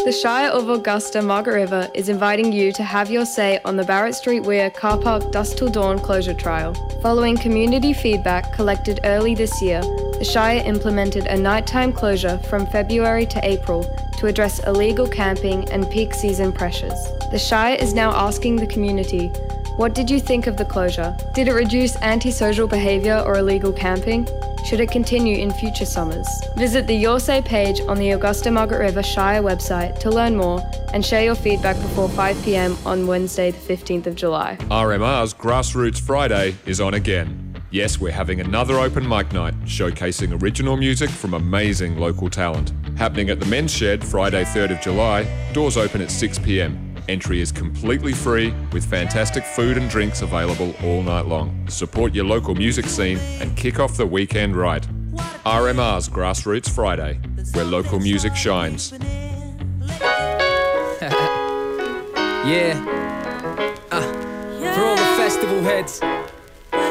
The Shire of Augusta Margaret River is inviting you to have your say on the Barrett Street Weir Car Park Dusk Till Dawn closure trial. Following community feedback collected early this year, the Shire implemented a nighttime closure from February to April to address illegal camping and peak season pressures. The Shire is now asking the community, what did you think of the closure? Did it reduce antisocial behaviour or illegal camping? Should it continue in future summers? Visit the Your Say page on the Augusta Margaret River Shire website to learn more and share your feedback before 5 p.m. on Wednesday the 15th of July. RMR's Grassroots Friday is on again. Yes, we're having another open mic night showcasing original music from amazing local talent. Happening at the Men's Shed Friday 3rd of July, doors open at 6 p.m. Entry is completely free with fantastic food and drinks available all night long. Support your local music scene and kick off the weekend right. RMR's Grassroots Friday, where local music shines. Yeah. For all the festival heads.